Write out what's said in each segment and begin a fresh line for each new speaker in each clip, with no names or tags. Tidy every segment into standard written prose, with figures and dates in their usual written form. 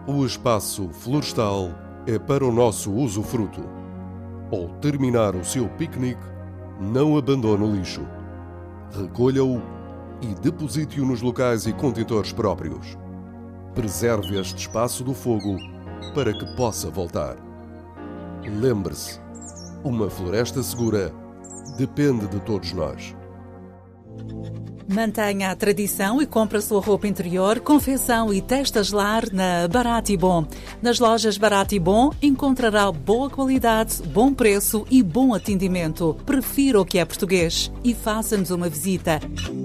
O espaço florestal é para o nosso usufruto. Ao terminar o seu piquenique, não abandone o lixo. Recolha-o e deposite-o nos locais e contentores próprios. Preserve este espaço do fogo para que possa voltar. Lembre-se, uma floresta segura depende de todos nós.
Mantenha a tradição e compre a sua roupa interior, confecção e testas lar na Barato e Bom. Nas lojas Barato e Bom encontrará boa qualidade, bom preço e bom atendimento. Prefira o que é português e faça-nos uma visita.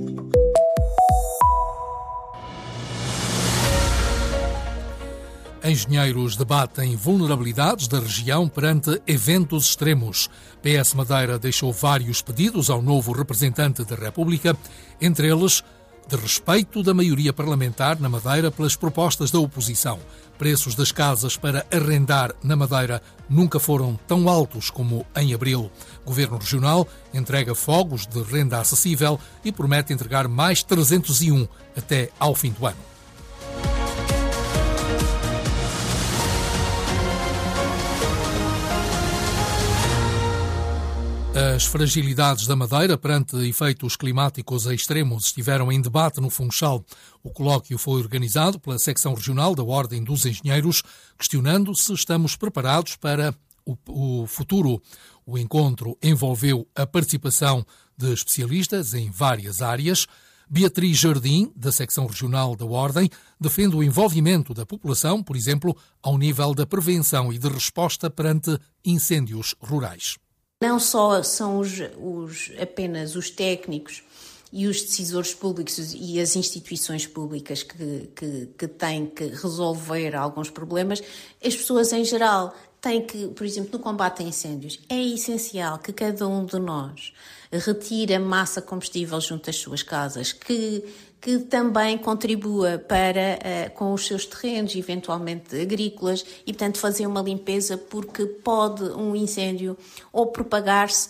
Engenheiros debatem vulnerabilidades da região perante eventos extremos. PS Madeira deixou vários pedidos ao novo representante da República, entre eles de respeito da maioria parlamentar na Madeira pelas propostas da oposição. Preços das casas para arrendar na Madeira nunca foram tão altos como em abril. Governo Regional entrega fogos de renda acessível e promete entregar mais 301 até ao fim do ano. As fragilidades da Madeira perante efeitos climáticos extremos estiveram em debate no Funchal. O colóquio foi organizado pela secção regional da Ordem dos Engenheiros, questionando se estamos preparados para o futuro. O encontro envolveu a participação de especialistas em várias áreas. Beatriz Jardim, da secção regional da Ordem, defende o envolvimento da população, por exemplo, ao nível da prevenção e de resposta perante incêndios rurais.
Não só são apenas os técnicos e os decisores públicos e as instituições públicas que têm que resolver alguns problemas, as pessoas em geral têm que, por exemplo, no combate a incêndios, é essencial que cada um de nós retire a massa combustível junto às suas casas, que também contribua para, com os seus terrenos, eventualmente agrícolas, e, portanto, fazer uma limpeza, porque pode um incêndio ou propagar-se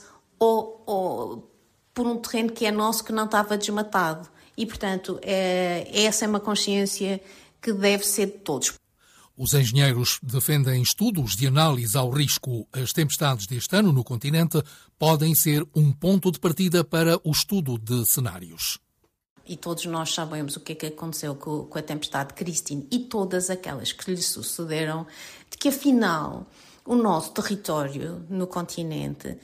ou por um terreno que é nosso, que não estava desmatado. E, portanto, essa é uma consciência que deve ser de todos.
Os engenheiros defendem estudos de análise ao risco. As tempestades deste ano no continente podem ser um ponto de partida para o estudo de cenários.
E todos nós sabemos o que é que aconteceu com a tempestade Christine e todas aquelas que lhe sucederam, de que afinal o nosso território no continente,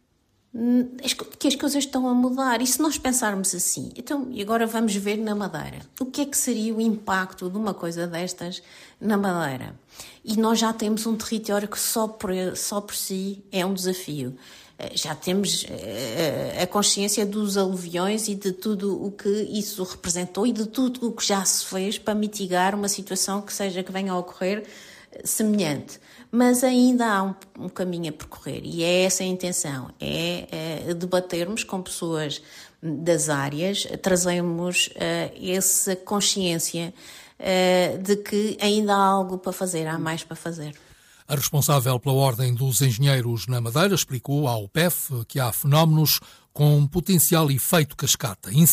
que as coisas estão a mudar. E se nós pensarmos assim, então, e agora vamos ver na Madeira, o que é que seria o impacto de uma coisa destas na Madeira? E nós já temos um território que só por si é um desafio. Já temos a consciência dos aluviões e de tudo o que isso representou e de tudo o que já se fez para mitigar uma situação que venha a ocorrer semelhante. Mas ainda há um caminho a percorrer e é essa a intenção, é debatermos com pessoas das áreas, trazermos essa consciência de que ainda há algo para fazer, há mais para fazer.
A responsável pela Ordem dos Engenheiros na Madeira explicou ao PEF que há fenómenos com potencial efeito cascata.